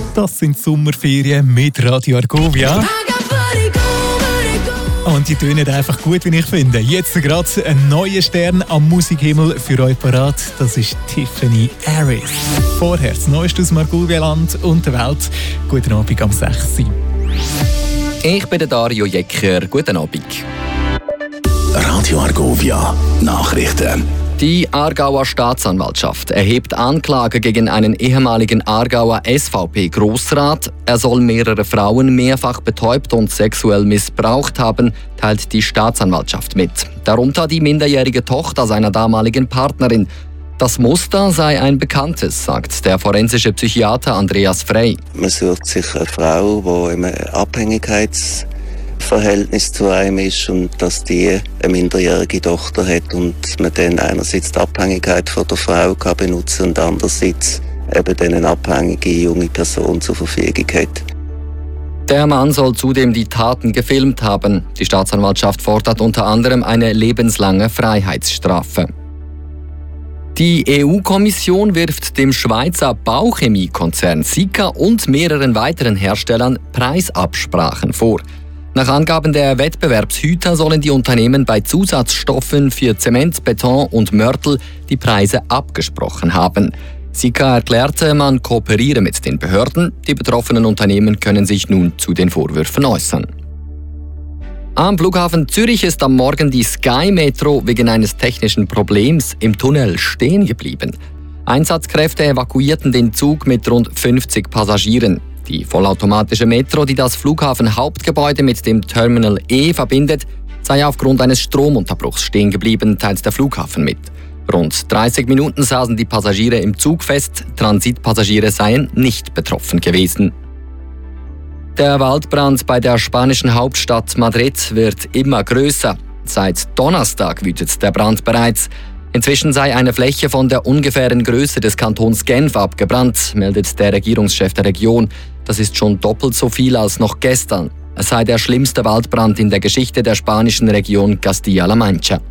Das sind die Sommerferien mit Radio Argovia. Und die tönen einfach gut, wie ich finde. Jetzt gerade ein neuer Stern am Musikhimmel für euch parat. Das ist Tiffany Harris. Vorher das Neueste aus dem Argovia-Land und der Welt. Guten Abend am 6. Ich bin der Dario Jecker. Guten Abend. Radio Argovia Nachrichten. Die Aargauer Staatsanwaltschaft erhebt Anklage gegen einen ehemaligen Aargauer SVP-Grossrat. Er soll mehrere Frauen mehrfach betäubt und sexuell missbraucht haben, teilt die Staatsanwaltschaft mit. Darunter die minderjährige Tochter seiner damaligen Partnerin. Das Muster sei ein bekanntes, sagt der forensische Psychiater Andreas Frey. Man sucht sich eine Frau, die im Abhängigkeitsverhältnis zu einem ist und dass die eine minderjährige Tochter hat und man dann einerseits die Abhängigkeit von der Frau kann benutzen und andererseits eben dann eine abhängige junge Person zur Verfügung hat. Der Mann soll zudem die Taten gefilmt haben. Die Staatsanwaltschaft fordert unter anderem eine lebenslange Freiheitsstrafe. Die EU-Kommission wirft dem Schweizer Bauchemiekonzern Sika und mehreren weiteren Herstellern Preisabsprachen vor. Nach Angaben der Wettbewerbshüter sollen die Unternehmen bei Zusatzstoffen für Zement, Beton und Mörtel die Preise abgesprochen haben. Sika erklärte, man kooperiere mit den Behörden. Die betroffenen Unternehmen können sich nun zu den Vorwürfen äußern. Am Flughafen Zürich ist am Morgen die Sky Metro wegen eines technischen Problems im Tunnel stehen geblieben. Einsatzkräfte evakuierten den Zug mit rund 50 Passagieren. Die vollautomatische Metro, die das Flughafenhauptgebäude mit dem Terminal E verbindet, sei aufgrund eines Stromunterbruchs stehen geblieben, teilt der Flughafen mit. Rund 30 Minuten saßen die Passagiere im Zug fest, Transitpassagiere seien nicht betroffen gewesen. Der Waldbrand bei der spanischen Hauptstadt Madrid wird immer größer. Seit Donnerstag wütet der Brand bereits. Inzwischen sei eine Fläche von der ungefähren Größe des Kantons Genf abgebrannt, meldet der Regierungschef der Region. Das ist schon doppelt so viel als noch gestern. Es sei der schlimmste Waldbrand in der Geschichte der spanischen Region Castilla-La Mancha.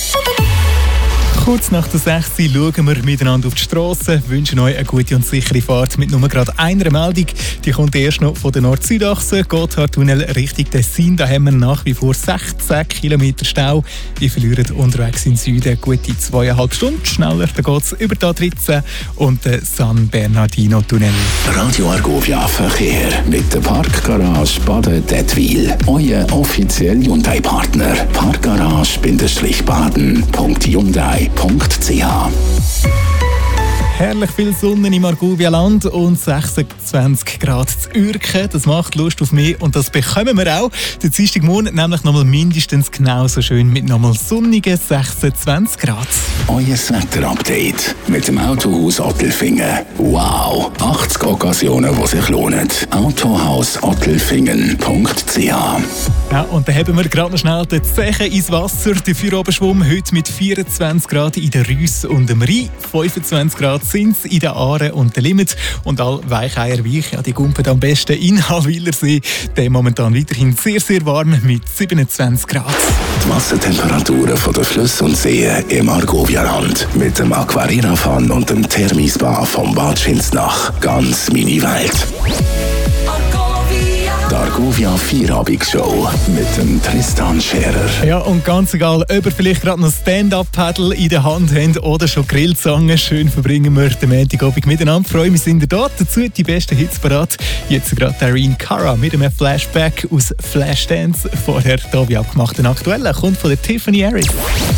Kurz nach der 6 schauen wir miteinander auf die Strasse, wünschen euch eine gute und sichere Fahrt mit nur gerade einer Meldung. Die kommt erst noch von der Nord-Süd-Achse, Gotthardtunnel Richtung Tessin. Da haben wir nach wie vor 16 Kilometer Stau. Wir verlieren unterwegs in Süden gute 2,5 Stunden. Schneller geht es über die A13 und den San Bernardino-Tunnel. Radio Argovia Verkehr mit der Parkgarage Baden-Dettwil. Euer offizieller Hyundai-Partner. Parkgarage-baden.hyundai.ch. Herrlich viel Sonne im Argovia-Land und 26 Grad zu Uerken. Das macht Lust auf mehr und das bekommen wir auch. Der Dienstagmorgen nämlich nochmal mindestens genauso schön mit nochmal sonnigen 26 Grad. Euer Wetter-Update mit dem Autohaus Ottelfingen. Wow! 80 Occasionen, die sich lohnen. Autohaus-Ottelfingen.ch. Ja, und dann haben wir gerade noch schnell die Zechen ins Wasser. Der Feierabendschwumm heute mit 24 Grad in der Rüss und dem Rhein. 25 Grad sind es in den Aaren und der Limit. Und alle Weicheierweich, ja, die gumpen am besten in Halwilersee. Der momentan weiterhin sehr, sehr warm mit 27 Grad. Die Wassertemperaturen von den Flüssen und Seen im Argovia-Land. Mit dem Aquarira-Fan und dem Thermispa vom Bad Schinsnach. Ganz meine Welt. Die Argovia Feierabend-Show mit dem Tristan Scherer. Ja, und ganz egal, ob ihr vielleicht gerade noch Stand-Up-Paddle in der Hand habt oder schon Grillzangen, schön verbringen wir den Montagabend miteinander. Freue mich, sind ihr da. Dazu die besten Hits parat. Jetzt gerade Irene Cara mit einem Flashback aus Flashdance. Vorher da wie abgemacht den aktuellen kommt von der Tiffany Harris.